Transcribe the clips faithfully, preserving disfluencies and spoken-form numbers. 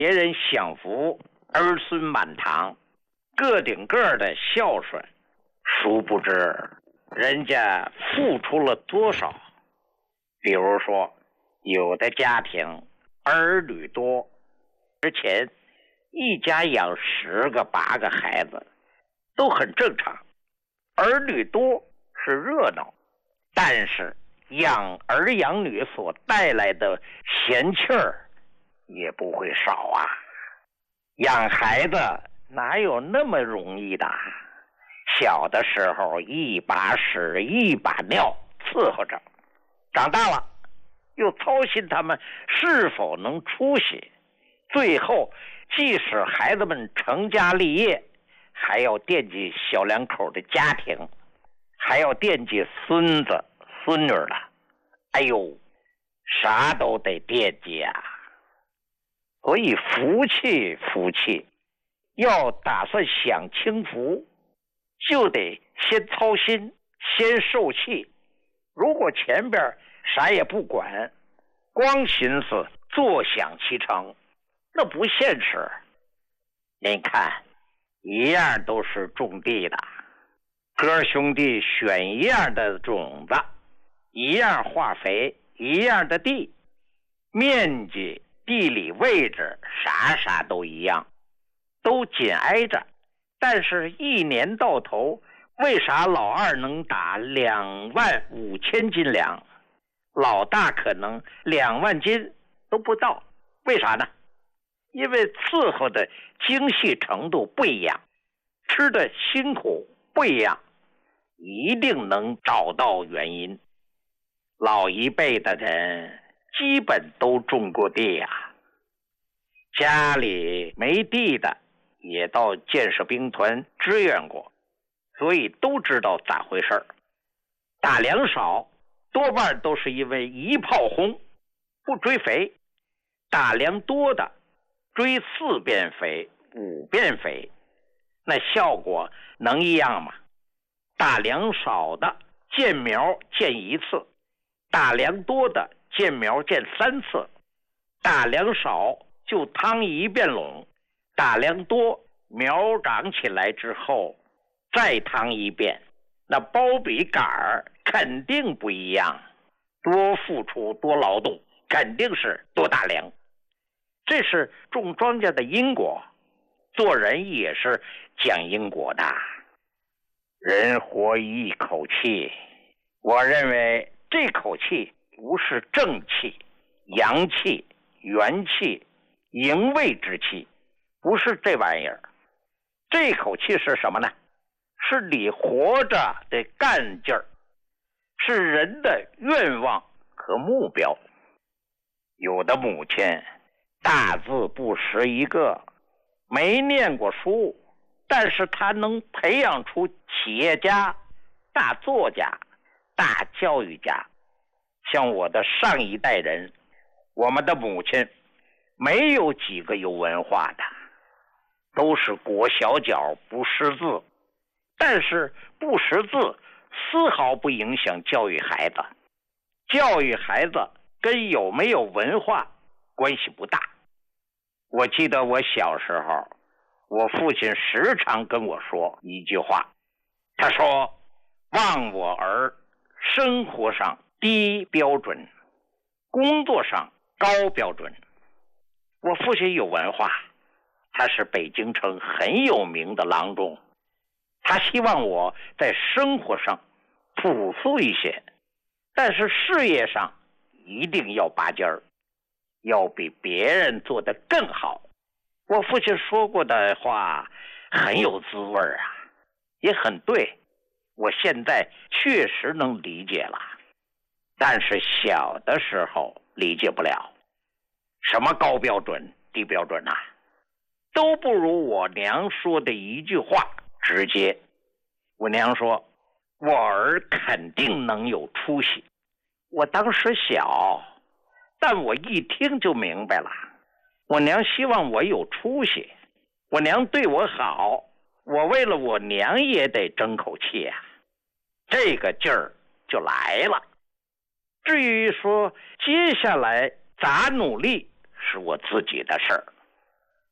别人享福，儿孙满堂，个顶个的孝顺。殊不知人家付出了多少。比如说有的家庭儿女多，之前一家养十个八个孩子都很正常，儿女多是热闹，但是养儿养女所带来的闲气儿也不会少啊。养孩子哪有那么容易的？小的时候一把屎一把尿伺候着，长大了又操心他们是否能出息，最后即使孩子们成家立业，还要惦记小两口的家庭，还要惦记孙子孙女了。哎呦，啥都得惦记啊。所以福气福气，要打算享清福，就得先操心，先受气。如果前边啥也不管，光寻思坐享其成，那不现实。您看，一样都是种地的，哥兄弟选一样的种子，一样化肥，一样的地，面积地理位置啥啥都一样，都紧挨着，但是一年到头，为啥老二能打两万五千斤粮，老大可能两万斤都不到？为啥呢？因为伺候的精细程度不一样，吃的辛苦不一样，一定能找到原因。老一辈的人基本都种过地啊，家里没地的也到建设兵团支援过，所以都知道咋回事儿。打粮少多半都是因为一炮轰，不追肥。打粮多的追四遍肥五遍肥，那效果能一样吗？打粮少的见苗见一次，打粮多的见苗见三次。打粮少就趟一遍垄，打粮多苗长起来之后再趟一遍，那包比杆儿肯定不一样，多付出多劳动，肯定是多打粮。这是种庄稼的因果，做人也是讲因果的。人活一口气，我认为这口气不是正气、阳气、元气、营卫之气，不是这玩意儿。这口气是什么呢？是你活着的干劲儿，是人的愿望和目标。有的母亲大字不识一个，没念过书，但是他能培养出企业家、大作家、大教育家。像我的上一代人，我们的母亲没有几个有文化的，都是裹小脚不识字，但是不识字丝毫不影响教育孩子。教育孩子跟有没有文化关系不大。我记得我小时候，我父亲时常跟我说一句话，他说：望我儿生活上低标准，工作上高标准。我父亲有文化，他是北京城很有名的郎中，他希望我在生活上朴素一些，但是事业上一定要拔尖儿，要比别人做得更好。我父亲说过的话很有滋味啊，也很对，我现在确实能理解了，但是小的时候理解不了。什么高标准低标准啊，都不如我娘说的一句话直接。我娘说我儿肯定能有出息。我当时小，但我一听就明白了，我娘希望我有出息，我娘对我好，我为了我娘也得争口气啊，这个劲儿就来了。至于说接下来咋努力是我自己的事儿，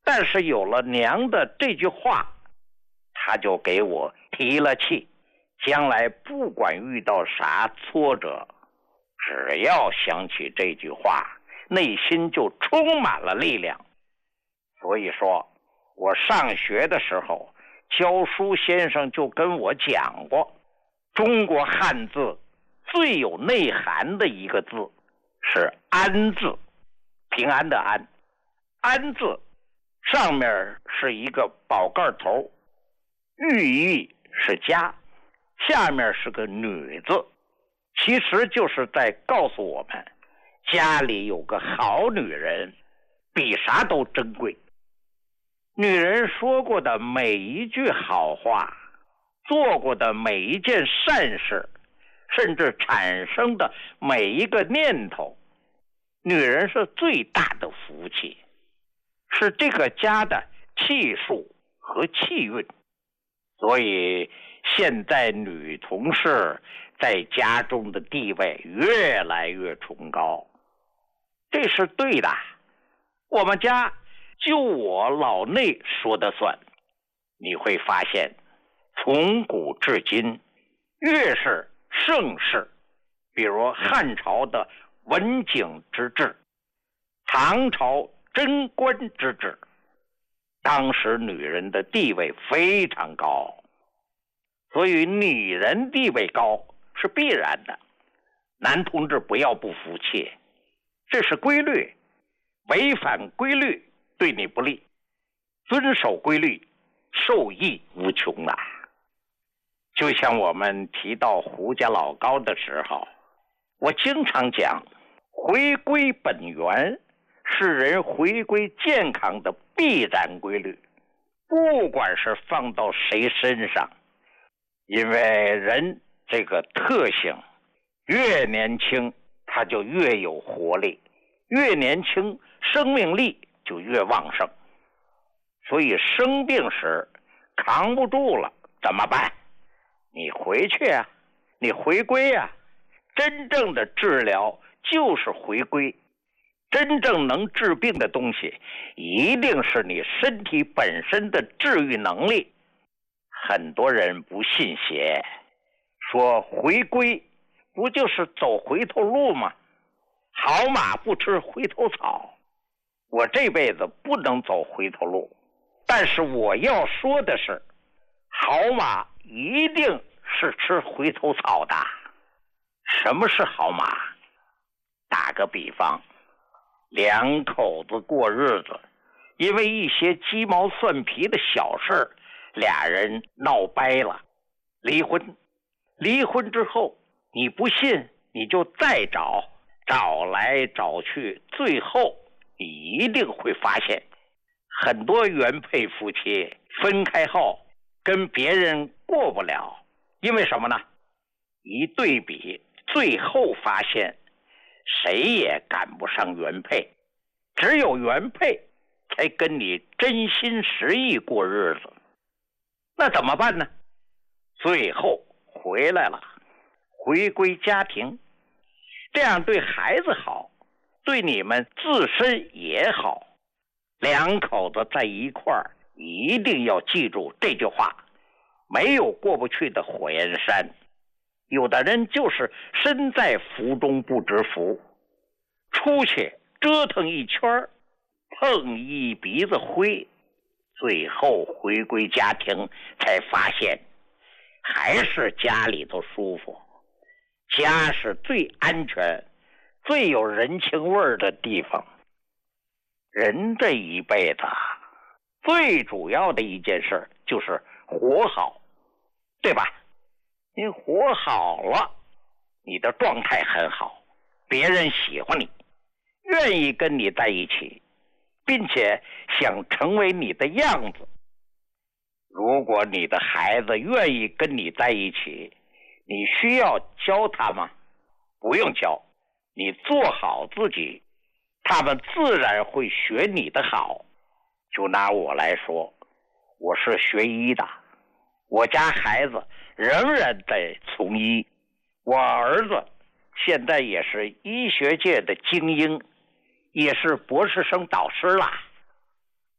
但是有了娘的这句话，他就给我提了气，将来不管遇到啥挫折，只要想起这句话，内心就充满了力量。所以说我上学的时候，教书先生就跟我讲过，中国汉字最有内涵的一个字是安字，平安的安。安字上面是一个宝盖头，寓意是家，下面是个女字，其实就是在告诉我们，家里有个好女人比啥都珍贵。女人说过的每一句好话，做过的每一件善事，甚至产生的每一个念头，女人是最大的福气，是这个家的气数和气运。所以现在女同事在家中的地位越来越崇高，这是对的。我们家就我老内说的算。你会发现从古至今，越是盛世，比如汉朝的文景之治，唐朝贞观之治，当时女人的地位非常高，所以女人地位高是必然的。男同志不要不服气，这是规律，违反规律对你不利，遵守规律受益无穷啊。就像我们提到胡家老高的时候，我经常讲，回归本源是人回归健康的必然规律，不管是放到谁身上。因为人这个特性，越年轻他就越有活力，越年轻生命力就越旺盛。所以生病时扛不住了怎么办？你回去啊，你回归啊。真正的治疗就是回归，真正能治病的东西一定是你身体本身的治愈能力。很多人不信邪，说回归不就是走回头路吗？好马不吃回头草。我这辈子不能走回头路，但是我要说的是，好马一定是吃回头草的。什么是好马？打个比方，两口子过日子，因为一些鸡毛蒜皮的小事，俩人闹掰了，离婚。离婚之后，你不信你就再找，找来找去，最后你一定会发现，很多原配夫妻分开后跟别人过不了。因为什么呢？一对比，最后发现谁也赶不上原配，只有原配才跟你真心实意过日子。那怎么办呢？最后回来了，回归家庭，这样对孩子好，对你们自身也好。两口子在一块儿，一定要记住这句话，没有过不去的火焰山。有的人就是身在福中不知福，出去折腾一圈，碰一鼻子灰，最后回归家庭才发现，还是家里头舒服。家是最安全、最有人情味的地方。人这一辈子最主要的一件事就是活好，对吧？你活好了，你的状态很好，别人喜欢你，愿意跟你在一起，并且想成为你的样子。如果你的孩子愿意跟你在一起，你需要教他吗？不用教，你做好自己，他们自然会学你的好。就拿我来说，我是学医的，我家孩子仍然在从医，我儿子现在也是医学界的精英，也是博士生导师啦。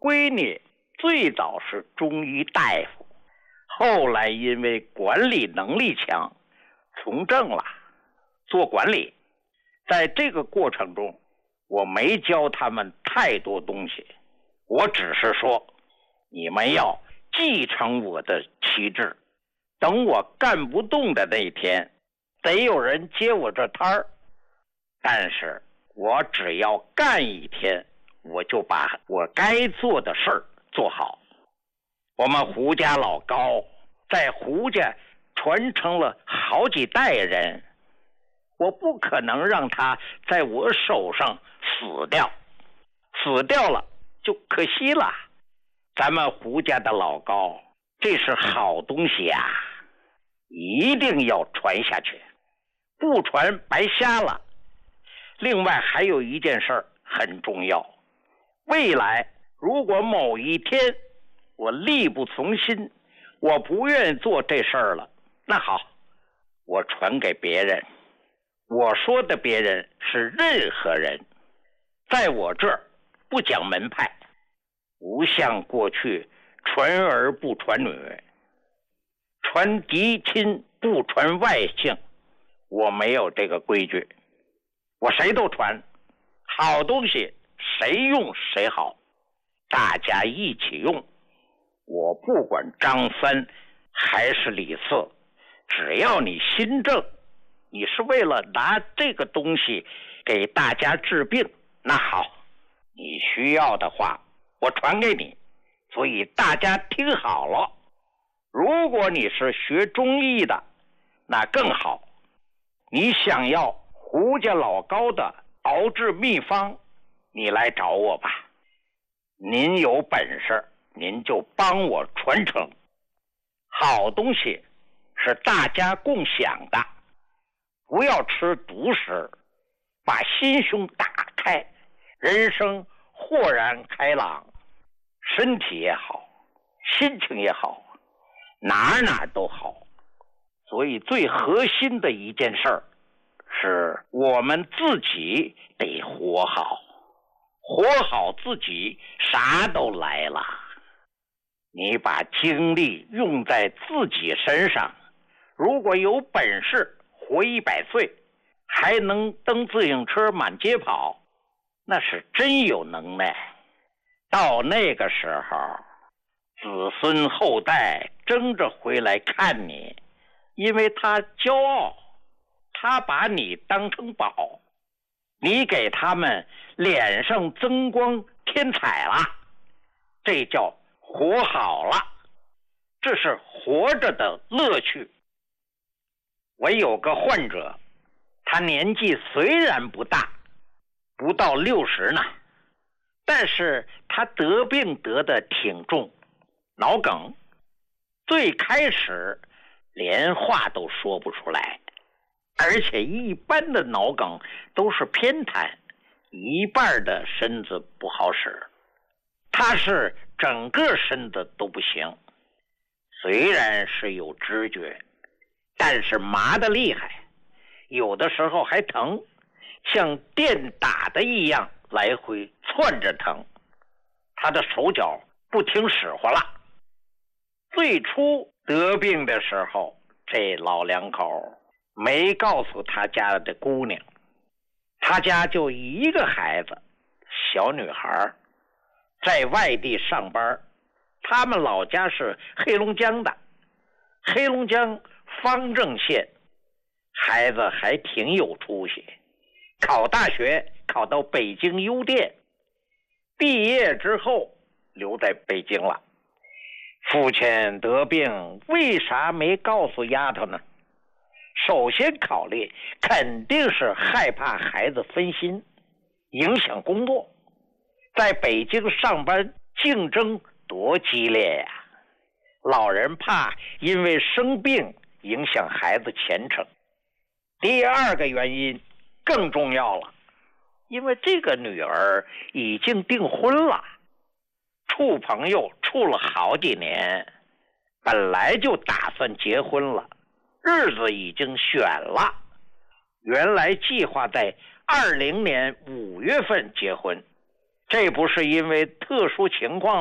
闺女最早是中医大夫，后来因为管理能力强，从政了，做管理。在这个过程中，我没教他们太多东西，我只是说，你们要继承我的旗帜，等我干不动的那一天，得有人接我这摊儿。但是我只要干一天，我就把我该做的事儿做好。我们胡家老高在胡家传承了好几代人，我不可能让他在我手上死掉，死掉了就可惜了。咱们胡家的老高，这是好东西啊，一定要传下去，不传白瞎了。另外还有一件事儿很重要，未来如果某一天我力不从心，我不愿意做这事儿了，那好，我传给别人。我说的别人是任何人，在我这儿不讲门派，不像过去传儿不传女，传嫡亲不传外姓，我没有这个规矩，我谁都传，好东西谁用谁好，大家一起用。我不管张三还是李四，只要你心正，你是为了拿这个东西给大家治病，那好，你需要的话我传给你，所以大家听好了。如果你是学中医的，那更好，你想要胡家老高的熬制秘方，你来找我吧。您有本事您就帮我传承，好东西是大家共享的，不要吃独食，把心胸打开，人生豁然开朗，身体也好，心情也好，哪哪都好。所以最核心的一件事儿，是我们自己得活好，活好自己，啥都来了。你把精力用在自己身上，如果有本事活一百岁，还能蹬自行车满街跑，那是真有能耐。到那个时候，子孙后代争着回来看你，因为他骄傲，他把你当成宝，你给他们脸上增光添彩了，这叫活好了，这是活着的乐趣。我有个患者，他年纪虽然不大，不到六十呢，但是他得病得的挺重，脑梗，最开始连话都说不出来，而且一般的脑梗都是偏瘫，一半的身子不好使，他是整个身子都不行，虽然是有知觉，但是麻得厉害，有的时候还疼，像电打的一样来回窜着疼，他的手脚不听使唤了。最初得病的时候，这老两口没告诉他家的姑娘，他家就一个孩子，小女孩，在外地上班，他们老家是黑龙江的，黑龙江方正县，孩子还挺有出息，考大学考到北京邮电，毕业之后留在北京了。父亲得病，为啥没告诉丫头呢？首先考虑肯定是害怕孩子分心，影响工作。在北京上班竞争多激烈呀！老人怕因为生病影响孩子前程。第二个原因更重要了，因为这个女儿已经订婚了，处朋友处了好几年，本来就打算结婚了，日子已经选了，原来计划在二零年五月份结婚，这不是因为特殊情况